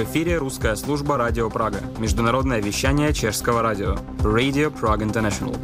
В эфире русская служба «Радио Прага». Международное вещание чешского радио. Radio Prague International.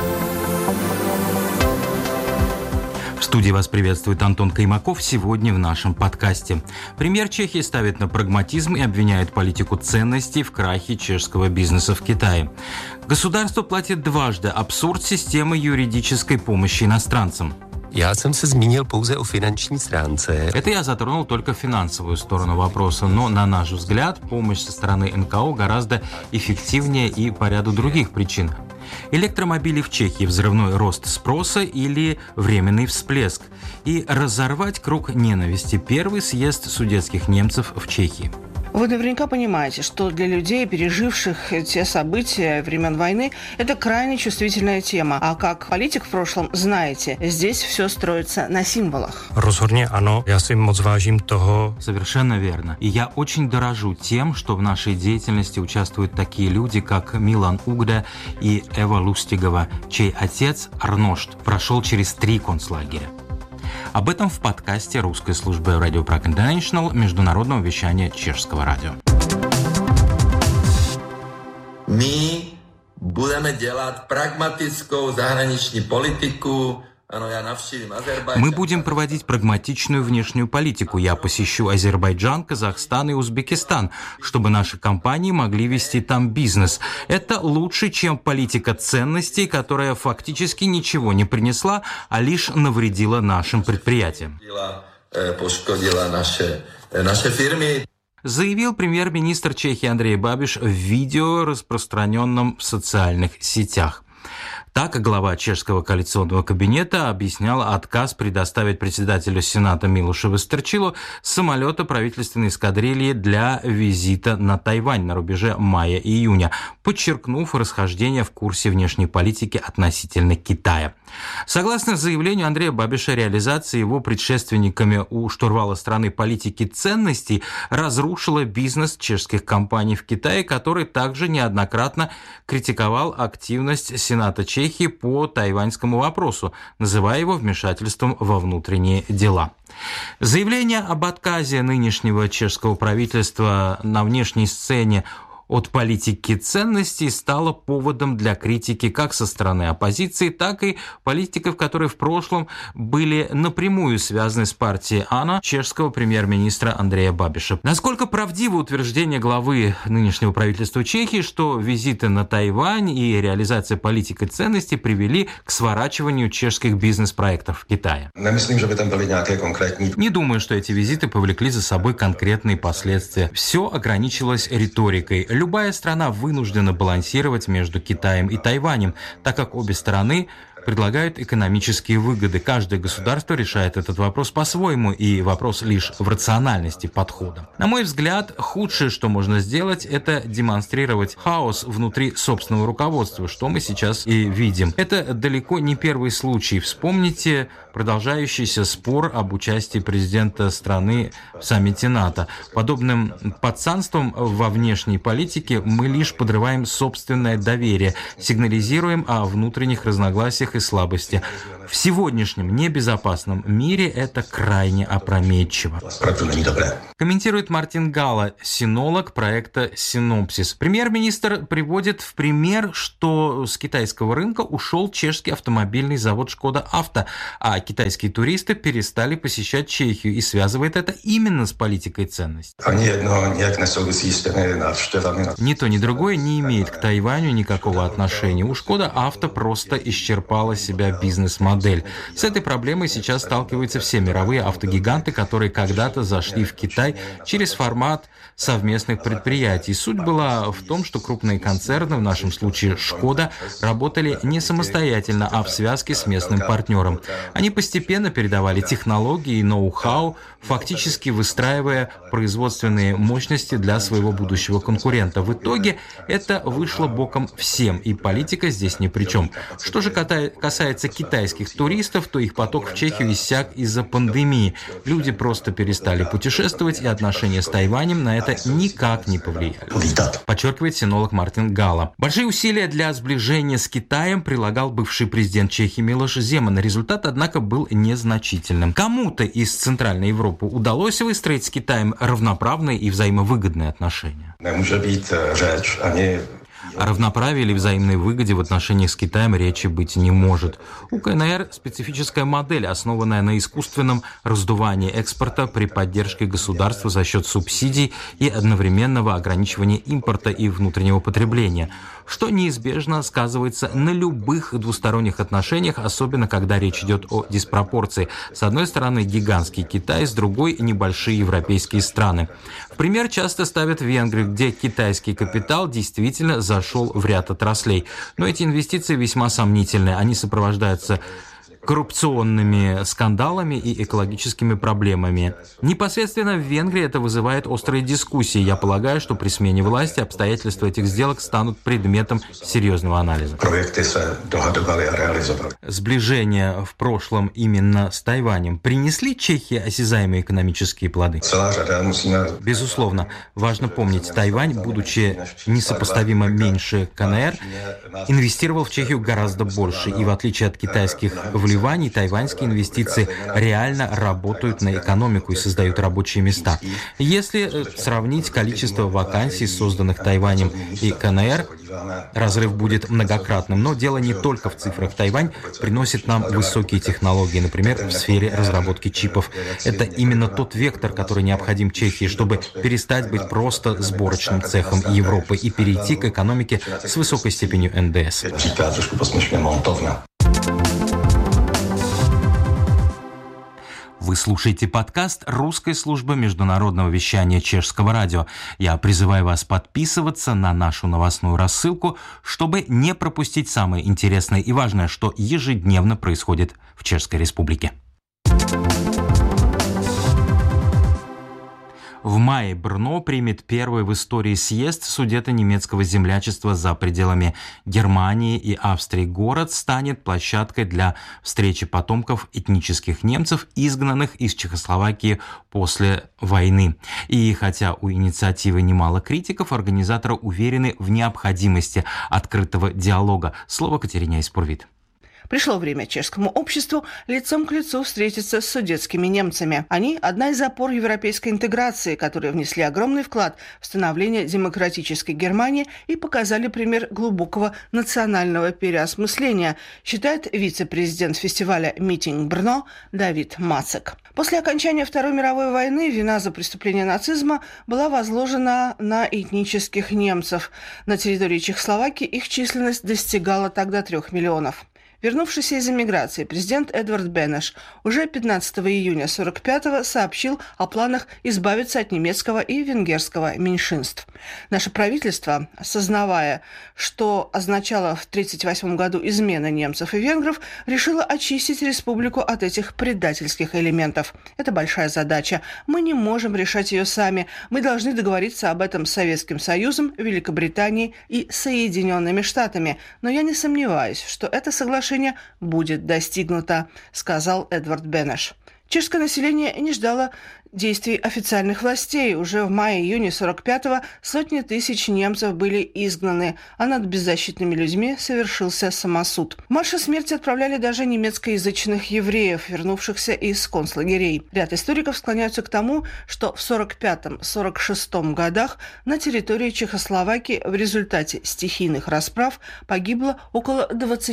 В студии вас приветствует Антон Каймаков. Сегодня в нашем подкасте. Премьер Чехии ставит на прагматизм и обвиняет политику ценностей в крахе чешского бизнеса в Китае. Государство платит дважды. Абсурд системы юридической помощи иностранцам. Já jsem se zmínil pouze o finanční stránce. Это я затронул только финансовую сторону вопроса, но, на наш взгляд, помощь со стороны НКО гораздо эффективнее и по ряду других причин. Электромобили в Чехии, взрывной рост спроса или временный всплеск. И разорвать круг ненависти. Первый съезд судетских немцев в Чехии. Вы наверняка понимаете, что для людей, переживших те события времен войны, это крайне чувствительная тема. А как политик в прошлом, знаете, здесь все строится на символах. Rozhodně ano, já si moc vážím toho. Совершенно верно. И я очень дорожу тем, что в нашей деятельности участвуют такие люди, как Милан Угде и Эва Лустигова, чей отец Арношт прошел через 3 концлагеря. Об этом в подкасте русской службы Radio Prague International международного вещания чешского радио. My budeme dělat pragmatickou zahraniční politiku. Мы будем проводить прагматичную внешнюю политику. Я посещу Азербайджан, Казахстан и Узбекистан, чтобы наши компании могли вести там бизнес. Это лучше, чем политика ценностей, которая фактически ничего не принесла, а лишь навредила нашим предприятиям. Заявил премьер-министр Чехии Андрей Бабиш в видео, распространенном в социальных сетях. Так, глава чешского коалиционного кабинета объяснял отказ предоставить председателю Сената Милошу Вестерчилу самолета правительственной эскадрильи для визита на Тайвань на рубеже мая-июня, подчеркнув расхождение в курсе внешней политики относительно Китая. Согласно заявлению Андрея Бабиша, реализация его предшественниками у штурвала страны политики ценностей разрушила бизнес чешских компаний в Китае, который также неоднократно критиковал активность Сената Чехии по тайваньскому вопросу, называя его вмешательством во внутренние дела. Заявление об отказе нынешнего чешского правительства на внешней сцене от политики ценностей стало поводом для критики как со стороны оппозиции, так и политиков, которые в прошлом были напрямую связаны с партией АНА чешского премьер-министра Андрея Бабиша. Насколько правдиво утверждение главы нынешнего правительства Чехии, что визиты на Тайвань и реализация политики ценностей привели к сворачиванию чешских бизнес-проектов в Китае? Не думаю, что эти визиты повлекли за собой конкретные последствия. Все ограничилось риторикой. Любая страна вынуждена балансировать между Китаем и Тайванем, так как обе стороны предлагают экономические выгоды. Каждое государство решает этот вопрос по-своему, и вопрос лишь в рациональности подхода. На мой взгляд, худшее, что можно сделать, это демонстрировать хаос внутри собственного руководства, что мы сейчас и видим. Это далеко не первый случай. Вспомните продолжающийся спор об участии президента страны в саммите НАТО. Подобным подцанством во внешней политике мы лишь подрываем собственное доверие, сигнализируем о внутренних разногласиях и слабости. В сегодняшнем небезопасном мире это крайне опрометчиво. Комментирует Мартин Гала, синолог проекта «Синопсис». Премьер-министр приводит в пример, что с китайского рынка ушел чешский автомобильный завод «Шкода Авто», а китайские туристы перестали посещать Чехию, и связывает это именно с политикой ценностей. Ни то, ни другое не имеет к Тайваню никакого отношения. У «Шкода Авто» просто исчерпала себя бизнес-модель. С этой проблемой сейчас сталкиваются все мировые автогиганты, которые когда-то зашли в Китай через формат совместных предприятий. Суть была в том, что крупные концерны, в нашем случае «Шкода», работали не самостоятельно, а в связке с местным партнером. Они постепенно передавали технологии и ноу-хау, фактически выстраивая производственные мощности для своего будущего конкурента. В итоге это вышло боком всем, и политика здесь ни при чем. Что же касается китайских туристов, то их поток в Чехию иссяк из-за пандемии. Люди просто перестали путешествовать, и отношения с Тайванем на это никак не повлияли. Подчеркивает синолог Мартин Гала. Большие усилия для сближения с Китаем прилагал бывший президент Чехии Милош Земан. Результат, однако, был незначительным. Кому-то из Центральной Европы удалось выстроить с Китаем равноправные и взаимовыгодные отношения? О равноправии или взаимной выгоде в отношениях с Китаем речи быть не может. У КНР специфическая модель, основанная на искусственном раздувании экспорта при поддержке государства за счет субсидий и одновременного ограничивания импорта и внутреннего потребления, что неизбежно сказывается на любых двусторонних отношениях, особенно когда речь идет о диспропорции. С одной стороны гигантский Китай, с другой небольшие европейские страны. В пример часто ставят Венгрию, где китайский капитал действительно зашел в ряд отраслей. Но эти инвестиции весьма сомнительны. Они сопровождаются коррупционными скандалами и экологическими проблемами. Непосредственно в Венгрии это вызывает острые дискуссии. Я полагаю, что при смене власти обстоятельства этих сделок станут предметом серьезного анализа. Сближение в прошлом именно с Тайванем принесли Чехии осязаемые экономические плоды? Безусловно. Важно помнить, Тайвань, будучи несопоставимо меньше КНР, инвестировал в Чехию гораздо больше. И в отличие от китайских вливаний, тайваньские инвестиции реально работают на экономику и создают рабочие места. Если сравнить количество вакансий, созданных Тайванем и КНР, разрыв будет многократным. Но дело не только в цифрах. Тайвань приносит нам высокие технологии, например, в сфере разработки чипов. Это именно тот вектор, который необходим Чехии, чтобы перестать быть просто сборочным цехом Европы и перейти к экономике с высокой степенью НДС. Вы слушаете подкаст русской службы международного вещания Чешского радио. Я призываю вас подписываться на нашу новостную рассылку, чтобы не пропустить самое интересное и важное, что ежедневно происходит в Чешской Республике. В мае Брно примет первый в истории съезд Судето-немецкого землячества за пределами Германии и Австрии. Город станет площадкой для встречи потомков этнических немцев, изгнанных из Чехословакии после войны. И хотя у инициативы немало критиков, организаторы уверены в необходимости открытого диалога. Слово Катерине Испурвит. Пришло время чешскому обществу лицом к лицу встретиться с судетскими немцами. Они – одна из опор европейской интеграции, которые внесли огромный вклад в становление демократической Германии и показали пример глубокого национального переосмысления, считает вице-президент фестиваля «Митинг Брно» Давид Мацек. После окончания Второй мировой войны вина за преступление нацизма была возложена на этнических немцев. На территории Чехословакии их численность достигала тогда 3 миллионов. Вернувшийся из эмиграции президент Эдвард Бенеш уже 15 июня 1945-го сообщил о планах избавиться от немецкого и венгерского меньшинств. Наше правительство, осознавая, что означало в 1938 году измена немцев и венгров, решило очистить республику от этих предательских элементов. Это большая задача. Мы не можем решать ее сами. Мы должны договориться об этом с Советским Союзом, Великобританией и Соединенными Штатами. Но я не сомневаюсь, что это соглашение будет достигнуто, сказал Эдвард Бенеш. Чешское население не ждало действий официальных властей. Уже в мае-июне 1945-го сотни тысяч немцев были изгнаны, а над беззащитными людьми совершился самосуд. В марше смерти отправляли даже немецкоязычных евреев, вернувшихся из концлагерей. Ряд историков склоняются к тому, что в 1945-1946 годах на территории Чехословакии в результате стихийных расправ погибло около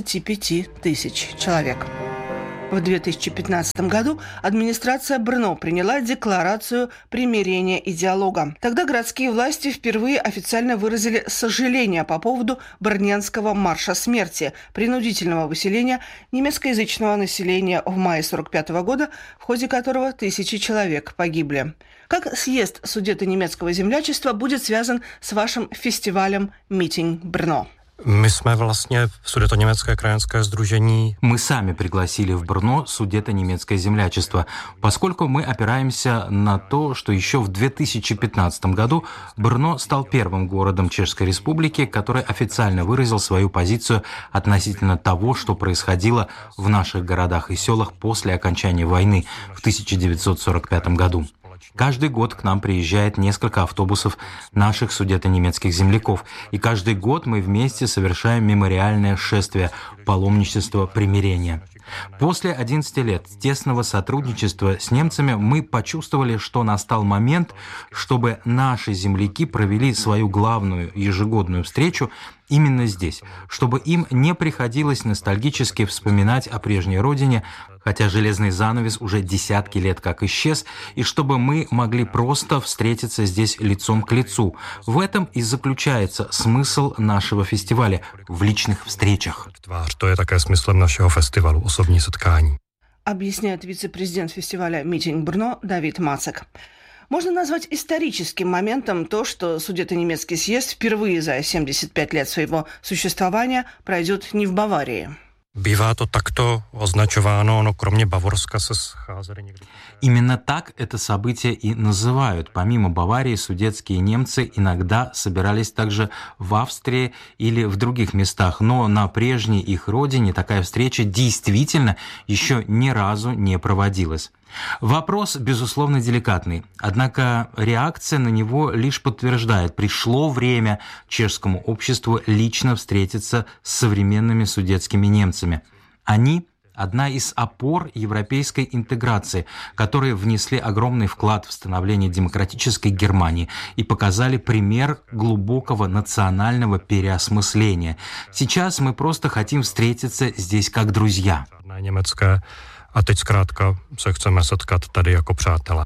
25 тысяч человек. В 2015 году администрация Брно приняла декларацию примирения и диалога. Тогда городские власти впервые официально выразили сожаление по поводу Брненского марша смерти, принудительного выселения немецкоязычного населения в мае 1945 года, в ходе которого тысячи человек погибли. Как съезд Судето-немецкого землячества будет связан с вашим фестивалем «Митинг Брно»? My jsme vlastně v Sudetoněmecké krajanské sdružení. Мы сами пригласили в Брно Судето-немецкое землячество, поскольку мы опираемся на то, что еще в 2015 году Брно стал первым городом Чешской Республики, который официально выразил свою позицию относительно того, что происходило в наших городах и селах после окончания войны в 1945 году. Каждый год к нам приезжает несколько автобусов наших судето-немецких земляков, и каждый год мы вместе совершаем мемориальное шествие паломничества примирения. После 11 лет тесного сотрудничества с немцами мы почувствовали, что настал момент, чтобы наши земляки провели свою главную ежегодную встречу именно здесь, чтобы им не приходилось ностальгически вспоминать о прежней родине, хотя железный занавес уже десятки лет как исчез, и чтобы мы могли просто встретиться здесь лицом к лицу. В этом и заключается смысл нашего фестиваля – в личных встречах. To je také smyslem našeho festivalu, osobní setkání. Объясняет вице-президент фестиваля «Митинг Брно» Давид Мацек. Можно назвать историческим моментом то, что Судето-немецкий съезд впервые за 75 лет своего существования пройдет не в Баварии. Bývá to takto označováno, no kromě Bavorska se scházeli někdy. Именно так это событие и называют. Помимо Баварии, судетские немцы иногда собирались также в Австрии или в других местах, но на прежней их родине такая встреча действительно еще ни разу не проводилась. Вопрос, безусловно, деликатный, однако реакция на него лишь подтверждает, пришло время чешскому обществу лично встретиться с современными судетскими немцами. Они – одна из опор европейской интеграции, которые внесли огромный вклад в становление демократической Германии и показали пример глубокого национального переосмысления. Сейчас мы просто хотим встретиться здесь как друзья. A teď zkrátka se chceme setkat tady jako přátelé.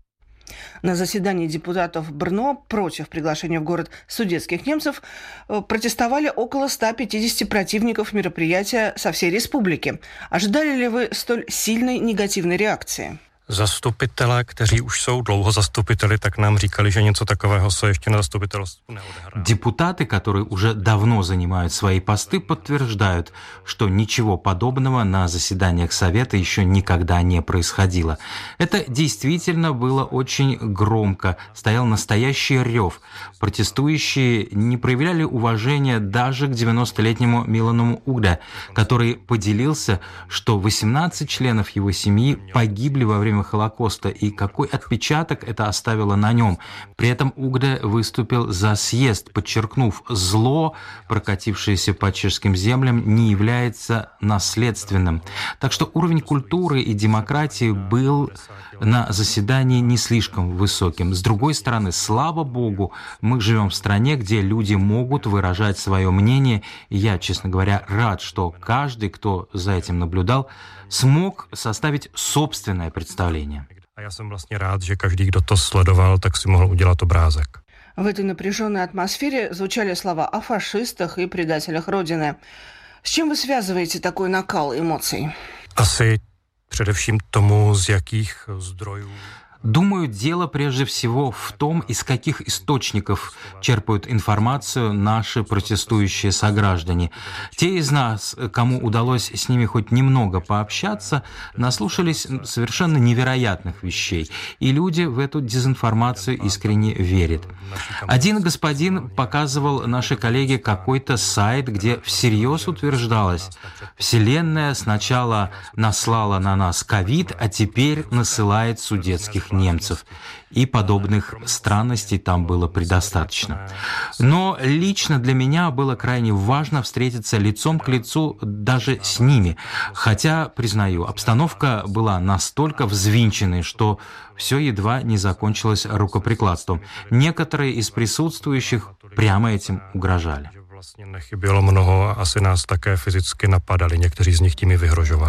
На заседании депутатов Брно против приглашения в город судетских немцев протестовали около 150 противников мероприятия со всей республики. Ожидали ли вы столь сильной негативной реакции? Zastupitelé, kteří už jsou dlouho zastupiteli, tak nám říkali, že něco takového se ještě na zastupitelstvu neodehrálo. Депутаты, которые уже давно занимают свои посты, подтверждают, что ничего подобного на заседаниях Совета еще никогда не происходило. Это действительно было очень громко, стоял настоящий рев. Протестующие не проявляли уважения даже к 90-летнему Милану Угде, который поделился, что 18 членов его семьи погибли во время Холокоста, и какой отпечаток это оставило на нем. При этом Угде выступил за съезд, подчеркнув, зло, прокатившееся по чешским землям, не является наследственным. Так что уровень культуры и демократии был на заседании не слишком высоким. С другой стороны, слава богу, мы живем в стране, где люди могут выражать свое мнение, и я, честно говоря, рад, что каждый, кто за этим наблюдал, смог составить собственное представление. A já jsem vlastně rád, že každý, kdo to sledoval, tak si mohl udělat obrázek. В этой напряженной атмосфере звучали слова о фашистах и предателях Родины. С чем вы связываете такой накал эмоций? Asi především tomu, z jakých zdrojů. Думаю, дело прежде всего в том, из каких источников черпают информацию наши протестующие сограждане. Те из нас, кому удалось с ними хоть немного пообщаться, наслушались совершенно невероятных вещей, и люди в эту дезинформацию искренне верят. Один господин показывал нашей коллеге какой-то сайт, где всерьез утверждалось: Вселенная сначала наслала на нас ковид, а теперь насылает судетских немцев. И подобных странностей там было предостаточно. Но лично для меня было крайне важно встретиться лицом к лицу даже с ними. Хотя, признаю, обстановка была настолько взвинченной, что все едва не закончилось рукоприкладством. Некоторые из присутствующих прямо этим угрожали. Vlastně nechybělo mnoho a asi nás také fyzicky napadali. Někteří z nich tím i vyhrožovali.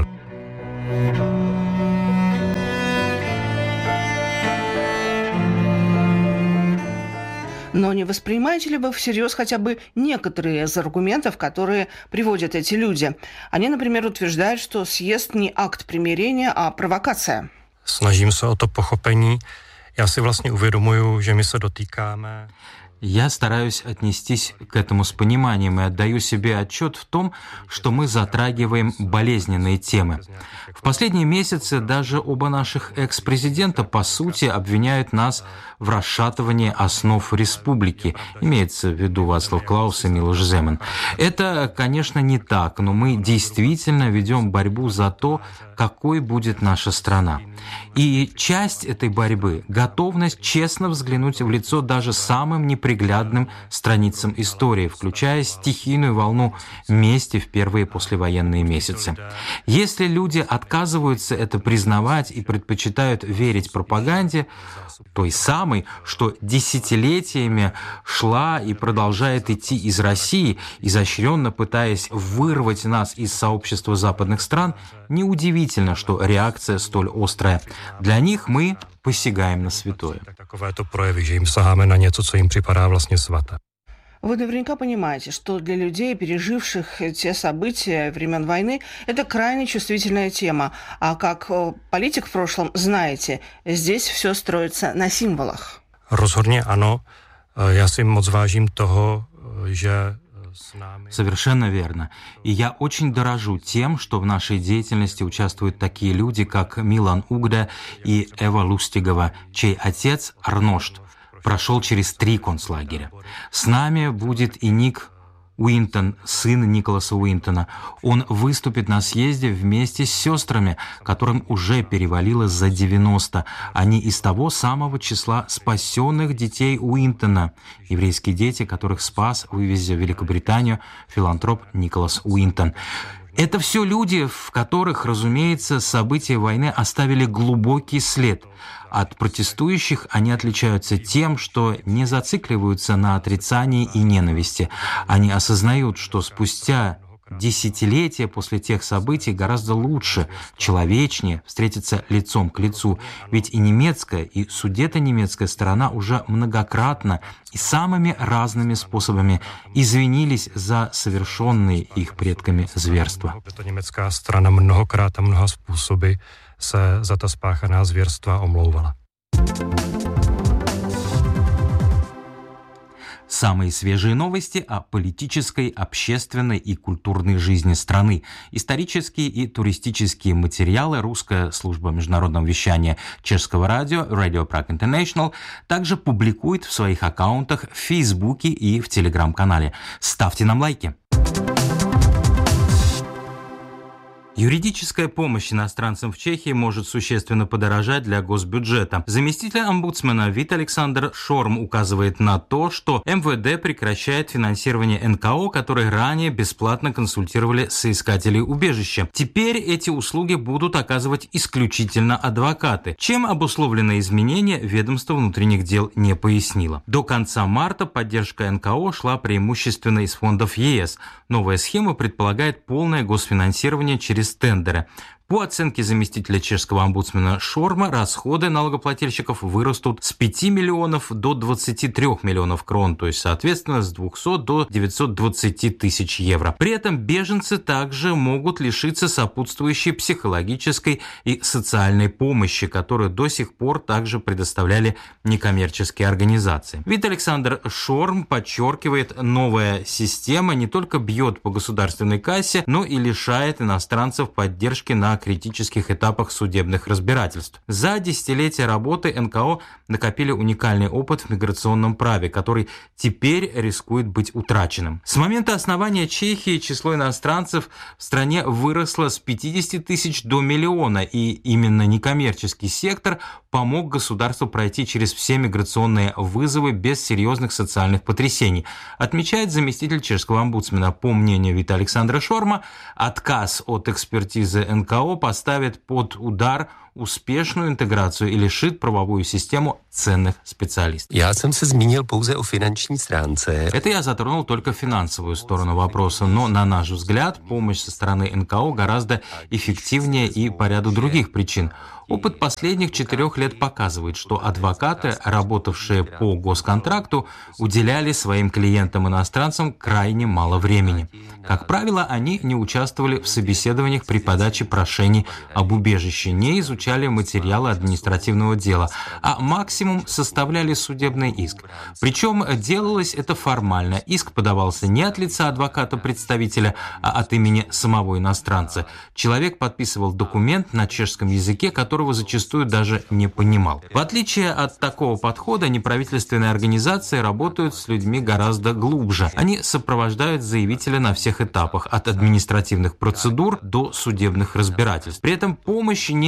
Но не воспринимаете ли вы всерьез хотя бы некоторые из аргументов, которые приводят эти люди? Они, например, утверждают, что съезд не акт примирения, а провокация. Snažím se o to pochopení. Já si vlastně uvědomuju, že my se dotýkáme. Я стараюсь отнестись к этому с пониманием и отдаю себе отчет в том, что мы затрагиваем болезненные темы. В последние месяцы даже оба наших экс-президента, по сути, обвиняют нас в расшатывании основ республики. Имеется в виду Вацлав Клаус и Милош Земан. Это, конечно, не так, но мы действительно ведем борьбу за то, какой будет наша страна. И часть этой борьбы — готовность честно взглянуть в лицо даже самым неприятным неприглядным страницам истории, включая стихийную волну мести в первые послевоенные месяцы. Если люди отказываются это признавать и предпочитают верить пропаганде, той самой, что десятилетиями шла и продолжает идти из России, изощренно пытаясь вырвать нас из сообщества западных стран, неудивительно, что реакция столь острая. Для них мы посягаем на святое. Takovéto projevy, že jim saháme na něco, co jim připadá vlastně svaté. Вы наверняка понимаете, что для людей, переживших те события времен войны, это крайне чувствительная тема. А как политик в прошлом, знаете, здесь все строится на символах. Rozhodně ano. Já si moc vážím toho, že Совершенно верно. И я очень дорожу тем, что в нашей деятельности участвуют такие люди, как Милан Угда и Эва Лустигова, чей отец Арношт прошел через 3 концлагеря. С нами будет и Ник Уинтон, сын Николаса Уинтона. Он выступит на съезде вместе с сестрами, которым уже перевалило за 90. Они из того самого числа спасенных детей Уинтона. Еврейские дети, которых спас, вывезя в Великобританию, филантроп Николас Уинтон. Это все люди, в которых, разумеется, события войны оставили глубокий след. От протестующих они отличаются тем, что не зацикливаются на отрицании и ненависти. Они осознают, что спустя десятилетия после тех событий гораздо лучше, человечнее встретиться лицом к лицу. Ведь и немецкая, и судето-немецкая сторона уже многократно и самыми разными способами извинились за совершенные их предками зверства. Německá strana mnohokrát a mnoha způsoby se za ta spáchaná zvěrstva omlouvala. Самые свежие новости о политической, общественной и культурной жизни страны. Исторические и туристические материалы русская служба международного вещания чешского радио Radio Prague International также публикует в своих аккаунтах в Фейсбуке и в Телеграм-канале. Ставьте нам лайки. Юридическая помощь иностранцам в Чехии может существенно подорожать для госбюджета. Заместитель омбудсмена Вит Александр Шорм указывает на то, что МВД прекращает финансирование НКО, которые ранее бесплатно консультировали соискателей убежища. Теперь эти услуги будут оказывать исключительно адвокаты. Чем обусловлено изменение, ведомство внутренних дел не пояснило. До конца марта поддержка НКО шла преимущественно из фондов ЕС. Новая схема предполагает полное госфинансирование через тендеры. По оценке заместителя чешского омбудсмена Шорма, расходы налогоплательщиков вырастут с 5 миллионов до 23 миллионов крон, то есть, соответственно, с 200 до 920 тысяч евро. При этом беженцы также могут лишиться сопутствующей психологической и социальной помощи, которую до сих пор также предоставляли некоммерческие организации. Вит Александр Шорм подчеркивает, новая система не только бьет по государственной кассе, но и лишает иностранцев поддержки на критических этапах судебных разбирательств. За десятилетия работы НКО накопили уникальный опыт в миграционном праве, который теперь рискует быть утраченным. С момента основания Чехии число иностранцев в стране выросло с 50 тысяч до миллиона, и именно некоммерческий сектор помог государству пройти через все миграционные вызовы без серьезных социальных потрясений. Отмечает заместитель чешского омбудсмена. По мнению Вита Александра Шорма, отказ от экспертизы НКО поставит под удар успешную интеграцию и лишит правовую систему ценных специалистов. Já jsem se zmínil pouze o finanční stránce. Это я затронул только финансовую сторону вопроса, но, на наш взгляд, помощь со стороны НКО гораздо эффективнее и по ряду других причин. Опыт последних 4 лет показывает, что адвокаты, работавшие по госконтракту, уделяли своим клиентам-иностранцам крайне мало времени. Как правило, они не участвовали в собеседованиях при подаче прошений об убежище, не изучали материалы административного дела, а максимум составляли судебный иск. Причем делалось это формально. Иск подавался не от лица адвоката-представителя, а от имени самого иностранца. Человек подписывал документ на чешском языке, которого зачастую даже не понимал. В отличие от такого подхода, неправительственные организации работают с людьми гораздо глубже. Они сопровождают заявителя на всех этапах, от административных процедур до судебных разбирательств. При этом помощь не ограничена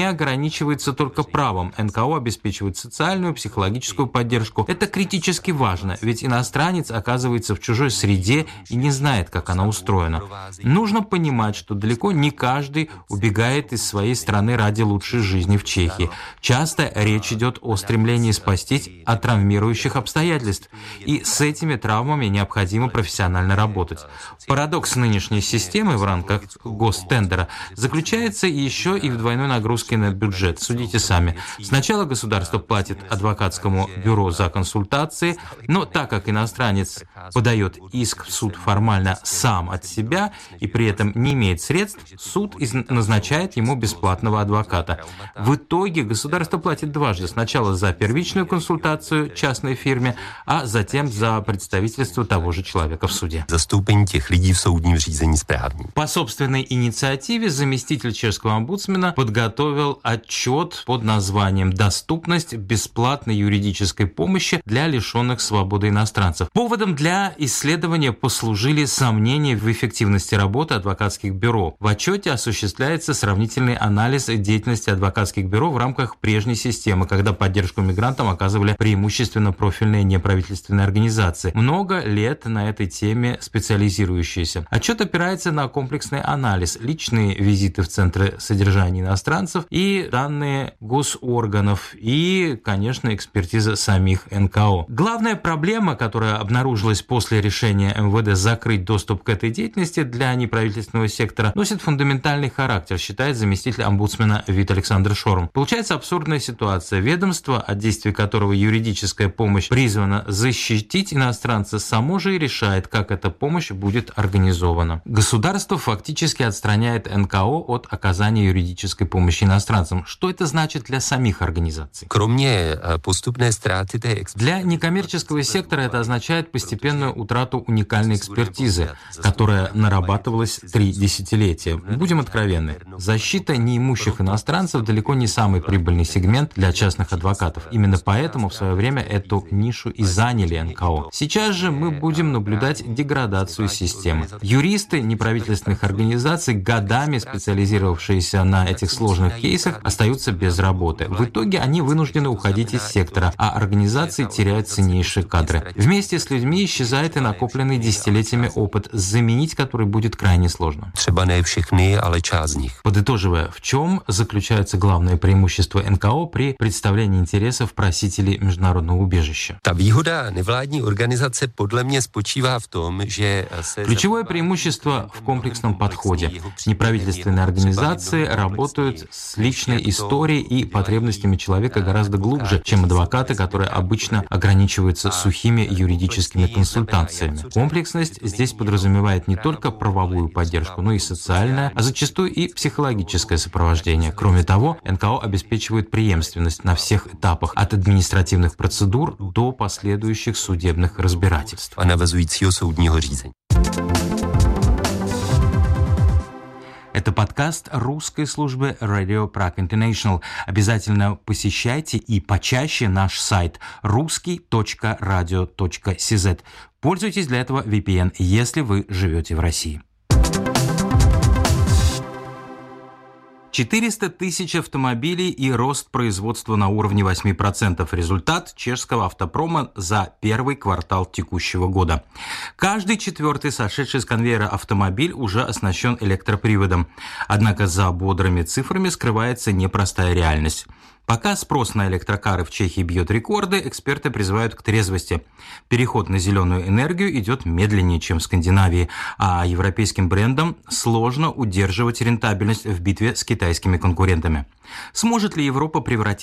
ограничивается только правом. НКО обеспечивает социальную, психологическую поддержку. Это критически важно, ведь иностранец оказывается в чужой среде и не знает, как она устроена. Нужно понимать, что далеко не каждый убегает из своей страны ради лучшей жизни в Чехии. Часто речь идет о стремлении спастись от травмирующих обстоятельств, и с этими травмами необходимо профессионально работать. Парадокс нынешней системы в рамках гостендера заключается еще и в двойной нагрузке на бюджет. Судите сами. Сначала государство платит адвокатскому бюро за консультации, но так как иностранец подает иск в суд формально сам от себя и при этом не имеет средств, суд назначает ему бесплатного адвоката. В итоге государство платит дважды. Сначала за первичную консультацию частной фирме, а затем за представительство того же человека в суде. Zastoupení těch lidí v soudním řízení správním. По собственной инициативе заместитель чешского омбудсмена подготовил отчет под названием «Доступность бесплатной юридической помощи для лишенных свободы иностранцев». Поводом для исследования послужили сомнения в эффективности работы адвокатских бюро. В отчете осуществляется сравнительный анализ деятельности адвокатских бюро в рамках прежней системы, когда поддержку мигрантам оказывали преимущественно профильные неправительственные организации, много лет на этой теме специализирующиеся. Отчет опирается на комплексный анализ, личные визиты в центры содержания иностранцев и данные госорганов и, конечно, экспертиза самих НКО. Главная проблема, которая обнаружилась после решения МВД закрыть доступ к этой деятельности для неправительственного сектора, носит фундаментальный характер, считает заместитель омбудсмена Вит Александр Шорм. Получается абсурдная ситуация. Ведомство, от действий которого юридическая помощь призвана защитить иностранца, само же и решает, как эта помощь будет организована. Государство фактически отстраняет НКО от оказания юридической помощи иностранцам. Что это значит для самих организаций? Для некоммерческого сектора это означает постепенную утрату уникальной экспертизы, которая нарабатывалась 3 десятилетия. Будем откровенны, защита неимущих иностранцев далеко не самый прибыльный сегмент для частных адвокатов. Именно поэтому в свое время эту нишу и заняли НКО. Сейчас же мы будем наблюдать деградацию системы. Юристы неправительственных организаций, годами специализировавшиеся на этих сложных кейсах, остаются без работы. В итоге они вынуждены уходить из сектора, а организации теряют ценнейшие кадры. Вместе с людьми исчезает и накопленный десятилетиями опыт, заменить который будет крайне сложно. Подытоживая, в чем заключается главное преимущество НКО при представлении интересов просителей международного убежища? Ключевое преимущество в комплексном подходе. Неправительственные организации работают с личной историей и потребностями человека гораздо глубже, чем адвокаты, которые обычно ограничиваются сухими юридическими консультациями. Комплексность здесь подразумевает не только правовую поддержку, но и социальное, а зачастую и психологическое сопровождение. Кроме того, НКО обеспечивает преемственность на всех этапах, от административных процедур до последующих судебных разбирательств. Это подкаст русской службы Radio Prague International. Обязательно посещайте и почаще наш сайт ruski.radio.cz. Пользуйтесь для этого VPN, если вы живете в России. 400 тысяч автомобилей и рост производства на уровне 8%. Результат чешского автопрома за первый квартал текущего года. Каждый 4-й сошедший с конвейера автомобиль уже оснащен электроприводом. Однако за бодрыми цифрами скрывается непростая реальность. Пока спрос на электрокары в Чехии бьет рекорды, эксперты призывают к трезвости. Переход на зеленую энергию идет медленнее, чем в Скандинавии, а европейским брендам сложно удерживать рентабельность в битве с китайскими конкурентами. Сможет ли Европа превратить